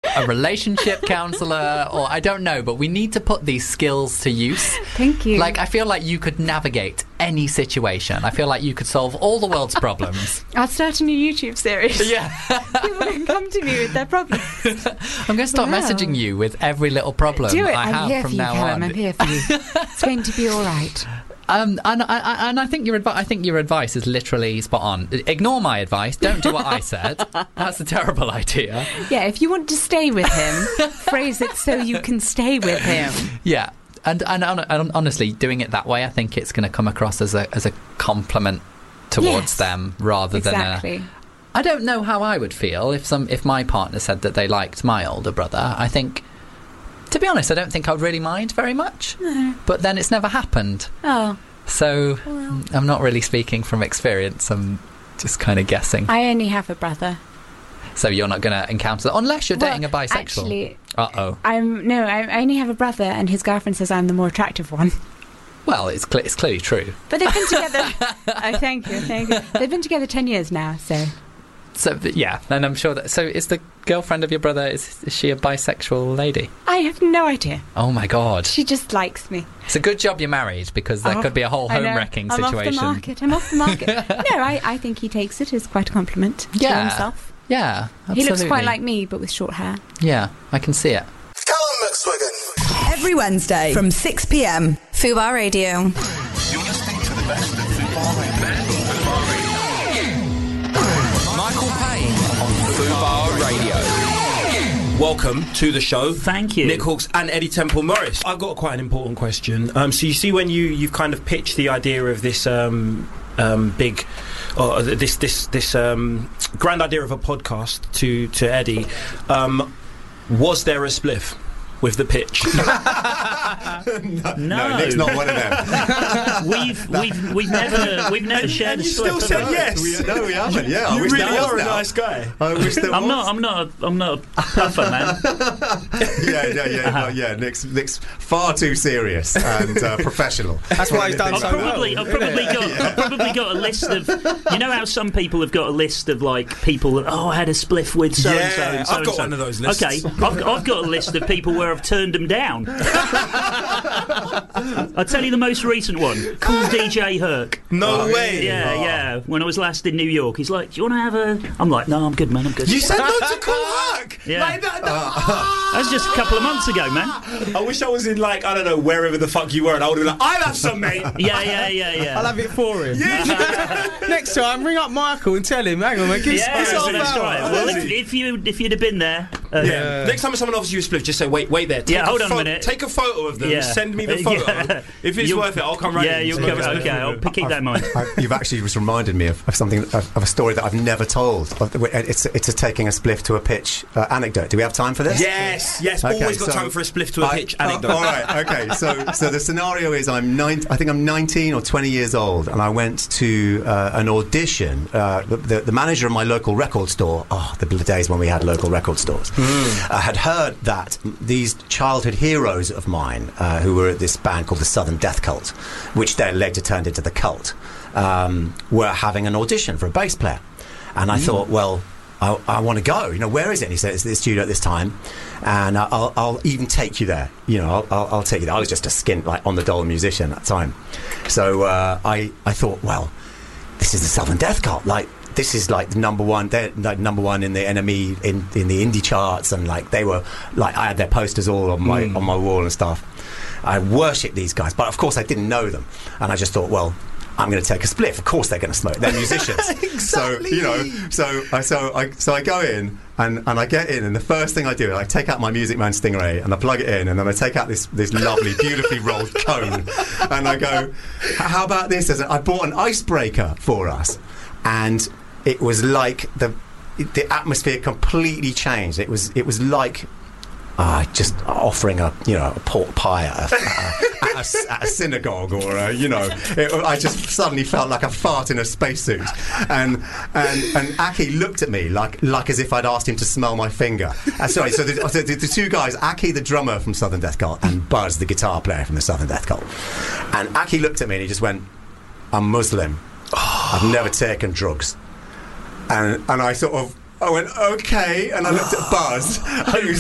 a relationship counsellor, or I don't know, but we need to put these skills to use. Thank you. Like, I feel like you could navigate any situation. I feel like you could solve all the world's problems. I'll start a new YouTube series. Yeah. People can come to me with their problems. I'm going to start messaging you with every little problem Do it. I I'm have here from for you, now Callum. on. I'm here for you. It's going to be all right. And I think your advice is literally spot on. Ignore my advice. Don't do what I said. That's a terrible idea. Yeah, if you want to stay with him, phrase it so you can stay with him. Yeah, and honestly, doing it that way, I think it's going to come across as a compliment towards them rather than a. I don't know how I would feel if my partner said that they liked my older brother. I think, to be honest, I don't think I would really mind very much. No. But then it's never happened. Oh. So I'm not really speaking from experience. I'm just kind of guessing. I only have a brother. So you're not going to encounter that unless you're dating a bisexual. Actually, uh-oh. I only have a brother, and his girlfriend says I'm the more attractive one. Well, it's clearly true. But they've been together. Oh, thank you. They've been together 10 years now, so. So yeah, and I'm sure that. So is the girlfriend of your brother? Is she a bisexual lady? I have no idea. Oh my god. She just likes me. It's a good job you're married, because there could be a whole home-wrecking situation. I'm off the market. No, I think he takes it as quite a compliment to himself. Yeah, absolutely. He looks quite like me, but with short hair. Yeah, I can see it. Callum McSwiggan. Every Wednesday from 6 p.m. Fubar Radio. You're listening to the best of Fubar Radio. Michael Payne on Fubar Radio. Welcome to the show. Thank you. Nick Hawkes and Eddie Temple Morris. I've got quite an important question. So you see, when you've kind of pitched the idea of this big, this grand idea of a podcast to Eddie, was there a spliff with the pitch? No, Nick's not one of them. we've never shared a spliff. You still said yes. No, we haven't. Yeah, you really are a now. nice guy. I wish there I'm was. I'm not a puffer, man. Yeah. Nick's far too serious and professional. That's why he's done so well. I've probably got a list of. You know how some people have got a list of like people that I had a spliff with so and so. Yeah, I've got one of those lists. Okay, I've got a list of people where I've turned them down. I'll tell you the most recent one. Cool DJ Herc. No way. Yeah. When I was last in New York, he's like, "Do you want to have a?" I'm like, "No, I'm good, man. I'm good." You said no to Cool Herc. Yeah. Like that. That's just a couple of months ago, man. I wish I was in, like, I don't know, wherever the fuck you were, and I would have been like, I'll have some, mate. Yeah. I'll have it for him. Yeah. Next time, ring up Michael and tell him, hang on, mate, That's right. Well, if you'd have been there. Next time someone offers you a split, just say, wait there. Hold on a minute. Take a photo of them. Send me the photo. Yeah. If it's worth it, I'll come right in. Yeah, you'll come. Okay, I'll keep that in mind. You've actually just reminded me of something, of a story that I've never told. It's a taking a spliff to a pitch anecdote. Do we have time for this? Yes. Okay, Always got time for a spliff to a pitch anecdote. All right. Okay. So the scenario is I think I'm 19 or 20 years old, and I went to an audition. The manager of my local record store. Oh, the days when we had local record stores. I had heard that these childhood heroes of mine, who were at this band called the Southern Death Cult, which then later turned into the Cult, were having an audition for a bass player, and I thought, well, I want to go. You know, where is it? And he said, it's the studio at this time, and I'll even take you there. You know, I'll take you there. I was just a skint, like, on the dole musician at the time. So I thought, well, this is the Southern Death Cult. Like, this is like the number one. They're like number one in the NME in the indie charts, and like they were like I had their posters all on my wall and stuff. I worshipped these guys, but of course I didn't know them, and I just thought, well, I'm going to take a spliff. Of course they're going to smoke. They're musicians. Exactly. So, you know, so I go in and I get in, and the first thing I do is I take out my Music Man Stingray and I plug it in, and then I take out this lovely, beautifully rolled cone, and I go, how about this? I bought an icebreaker for us, and it was like the atmosphere completely changed. It was like just offering a pork pie at a synagogue, or I just suddenly felt like a fart in a spacesuit, and Aki looked at me like as if I'd asked him to smell my finger. So the two guys, Aki the drummer from Southern Death Cult and Buzz the guitar player from the Southern Death Cult, and Aki looked at me and he just went, "I'm Muslim. I've never taken drugs." And I went, okay, and I looked at Buzz, who's